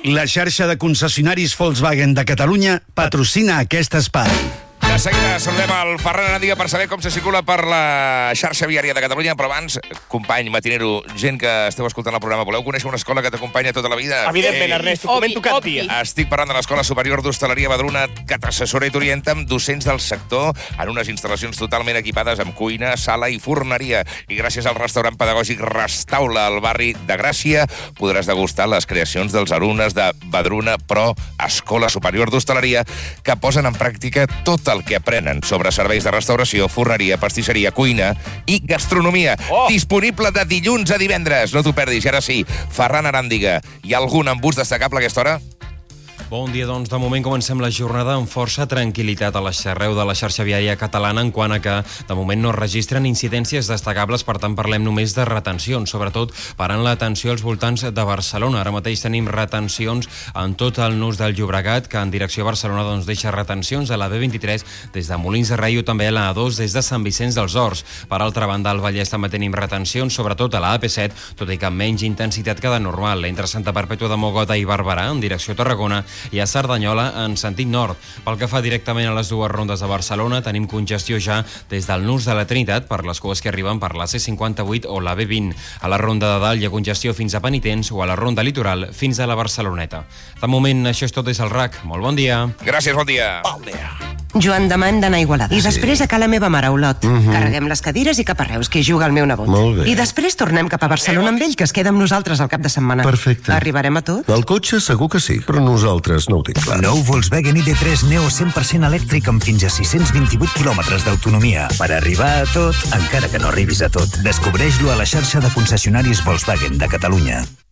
La xarxa de concessionaris Volkswagen de Catalunya patrocina aquest espai. De seguida saludem el Ferran Aràndiga per saber com se circula per la xarxa viària de Catalunya, però abans, company matinero, gent que esteu escoltant el programa, voleu conèixer una escola que t'acompanya tota la vida? Evidentment, Ernest, ho comento cada dia. Estic parlant de l'Escola Superior d'Hostaleria Badruna, que t'assessora i t'orienta amb docents del sector en unes instal·lacions totalment equipades amb cuina, sala i forneria. I gràcies al restaurant pedagògic Restaula al barri de Gràcia podràs degustar les creacions dels alumnes de Badruna Pro Escola Superior d'Hostaleria, que posen en pràctica tot el que aprenen sobre serveis de restauració, forneria, pastisseria, cuina i gastronomia. Disponible de dilluns a divendres. No t'ho perdis. I ara sí, Ferran Aràndiga, hi ha algun embús destacable a aquesta hora? Bon dia, doncs. De moment comencem la jornada amb força tranquil·litat a l'arreu de la xarxa viària catalana, en quant a que, de moment, no registren incidències destacables, per tant, parlem només de retencions, sobretot parant l'atenció als voltants de Barcelona. Ara mateix tenim retencions en tot el nus del Llobregat, que en direcció a Barcelona doncs, deixa retencions a la B23 des de Molins de Rei o també a la A2 des de Sant Vicenç dels Horts. Per altra banda, al Vallès també tenim retencions, sobretot a la AP7, tot i que amb menys intensitat que de normal, entre Santa Perpètua de Mogoda i Barberà, en direcció a Tarragona, i a Cerdanyola en sentit nord. Pel que fa directament a les dues rondes de Barcelona, tenim congestió ja des del nus de la Trinitat per les cues que arriben per la C58 o la B20. A la ronda de dalt hi ha congestió fins a Penitents o a la ronda litoral fins a la Barceloneta. De moment, això és tot des del RAC. Molt bon dia. Gràcies, bon dia. Joan demà hem d'anar a Igualada. I després a ca la meva mare a Olot. Carreguem les cadires i cap a Reus, que hi juga el meu nebot. Molt bé. I després tornem cap a Barcelona amb ell, que es queda amb nosaltres al cap de setmana. Perfecte. Arribarem a tot? El cotxe segur que sí, però nosaltres no ho tinc clar. Nou Volkswagen ID3 Neo 100% elèctric amb fins a 628 quilòmetres d'autonomia. Per arribar a tot, encara que no arribis a tot, descobreix-lo a la xarxa de concessionaris Volkswagen de Catalunya.